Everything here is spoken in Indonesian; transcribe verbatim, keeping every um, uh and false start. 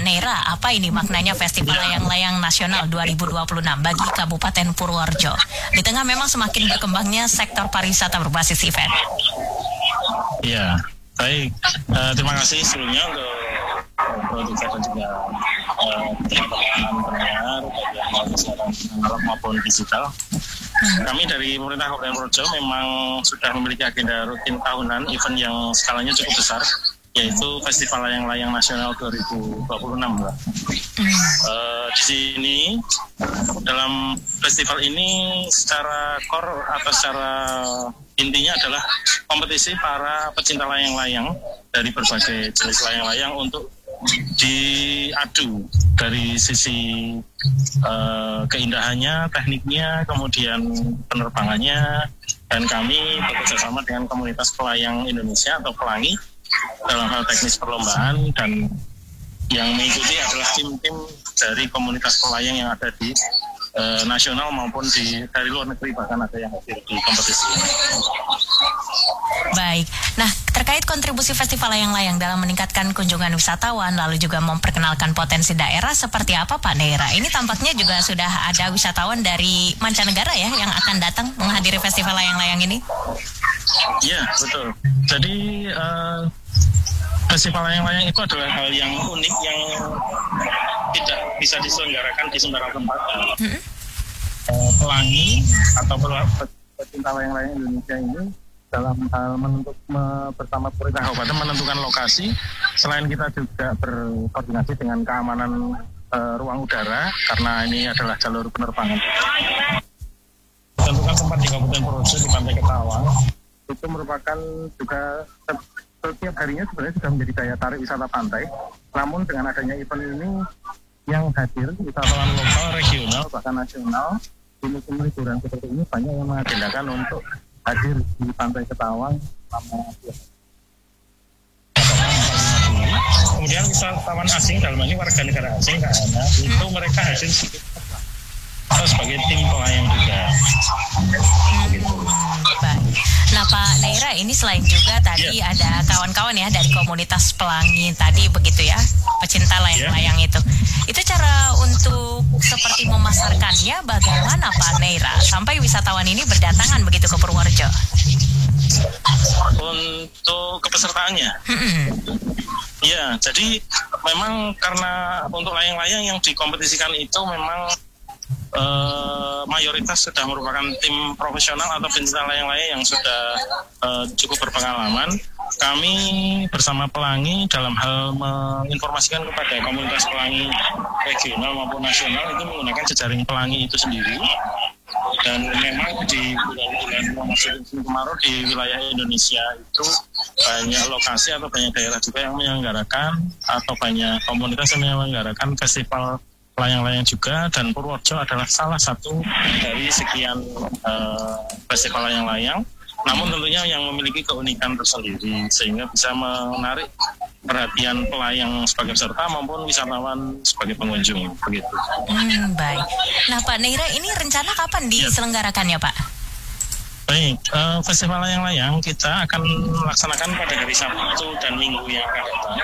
Neira, apa ini maknanya Festival Layang-Layang Nasional dua ribu dua puluh enam bagi Kabupaten Purworejo? Di tengah memang semakin berkembangnya sektor pariwisata berbasis event. Iya, baik. Uh, terima kasih sebelumnya untuk produser dan juga uh, teman-teman pendengar baik yang melalui siaran analog maupun digital. Hmm. Kami dari pemerintah Kabupaten Purworejo memang sudah memiliki agenda rutin tahunan event yang skalanya cukup besar, yaitu Festival Layang-Layang Nasional dua ribu dua puluh enam. Hmm. Uh, di sini dalam festival ini secara core atau secara intinya adalah kompetisi para pecinta layang-layang dari berbagai jenis layang-layang untuk diadu dari sisi uh, keindahannya, tekniknya, kemudian penerbangannya, dan kami bekerjasama dengan komunitas pelayang Indonesia atau pelangi dalam hal teknis perlombaan, dan yang mengikuti adalah tim-tim dari komunitas pelayang yang ada di uh, nasional maupun di dari luar negeri, bahkan ada yang hadir di kompetisi. Baik, nah terkait kontribusi Festival Layang-Layang dalam meningkatkan kunjungan wisatawan lalu juga memperkenalkan potensi daerah seperti apa Pak Neira? Ini tampaknya juga sudah ada wisatawan dari mancanegara ya yang akan datang menghadiri Festival Layang-Layang ini? Iya, betul. Jadi uh, Festival Layang-Layang itu adalah hal yang unik yang tidak bisa diselenggarakan di sembarang tempat. Hmm? Uh, pelangi atau pecinta layang-layang Indonesia ini dalam hal menentuk me, bersama pemerintah kabupaten menentukan lokasi, selain kita juga berkoordinasi dengan keamanan uh, ruang udara karena ini adalah jalur penerbangan. Tentukan tempat di Kabupaten Purworejo di Pantai Ketawang itu merupakan juga setiap harinya sebenarnya sudah menjadi daya tarik wisata pantai. Namun dengan adanya event ini yang hadir wisatawan lokal, regional, bahkan nasional di musim liburan seperti ini banyak yang mengagendakan untuk hadir di Pantai Ketawang selama kemudian wisatawan asing dalam ini warga negara asing karena itu mereka hadir sebagai tim pelayang juga. Begitu. Nah Pak Neira, ini selain juga tadi yeah. ada kawan-kawan ya dari komunitas pelangi tadi begitu ya, pecinta layang-layang yeah. itu. Itu cara untuk seperti memasarkannya bagaimana Pak Neira sampai wisatawan ini berdatangan begitu ke Purworejo? Untuk kepesertaannya? Hmm. Ya, jadi memang karena untuk layang-layang yang dikompetisikan itu memang Uh, mayoritas sudah merupakan tim profesional atau pencinta layang-layang yang sudah uh, cukup berpengalaman. Kami bersama pelangi dalam hal menginformasikan kepada komunitas pelangi regional maupun nasional itu menggunakan jejaring pelangi itu sendiri. Dan memang di bulan-bulan memasuki musim kemarau di wilayah Indonesia itu banyak lokasi atau banyak daerah juga yang menyelenggarakan atau banyak komunitas yang menyelenggarakan festival layang-layang juga, dan Purworejo adalah salah satu dari sekian uh, festival layang-layang, namun tentunya yang memiliki keunikan tersendiri sehingga bisa menarik perhatian pelayang sebagai peserta maupun wisatawan sebagai pengunjung begitu. Hmm, baik. Nah Pak Neira, ini rencana kapan diselenggarakannya Pak? Baik, uh, festival layang-layang kita akan melaksanakan pada hari Sabtu dan Minggu yang akan datang.